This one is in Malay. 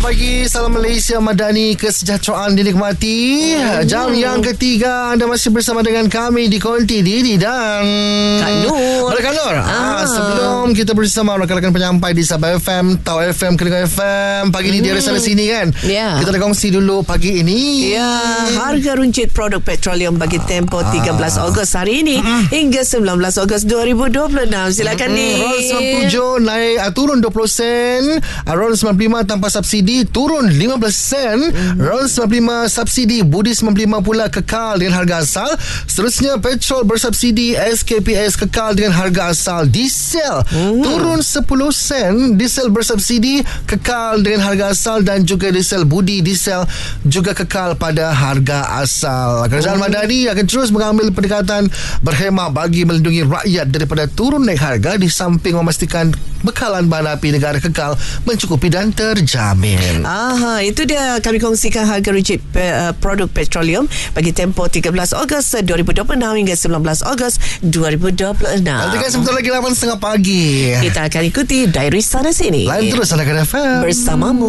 Pagi, salam Malaysia Madani, kesejahteraan dinikmati. Jam yang ketiga, anda masih bersama dengan kami di Konti Didi dan Kak Nur. Kak Nur. Sebelum kita bersama rakan-rakan penyampai di Sabah FM, Tau FM, Kelingong FM, pagi ni dia dari sana sini kan. Kita dah kongsi dulu pagi ini. Harga runcit produk petroleum bagi tempoh 13 Ogos hari ini hingga 19 Ogos 2026. Silakan ni. RON 97 naik, turun 20 sen. RON 95 tanpa subsidi turun 15 sen. RON 95 subsidi, Budi 95 pula kekal dengan harga asal. Seterusnya petrol bersubsidi, SKPS kekal dengan harga asal. Diesel turun 10 sen. Diesel bersubsidi kekal dengan harga asal, dan juga diesel Budi diesel juga kekal pada harga asal. Kerajaan Madani akan terus mengambil pendekatan berhemah bagi melindungi rakyat daripada turun naik harga, di samping memastikan bekalan bahan api negara kekal mencukupi dan terjamin. Itu dia kami kongsikan harga runcit produk petroleum bagi tempoh 13 Ogos 2026 hingga 19 Ogos 2026. Nanti kan sebentar lagi 8.30 pagi. Kita akan ikuti Diary Sana Sini. Lain terus Anda FM bersamamu.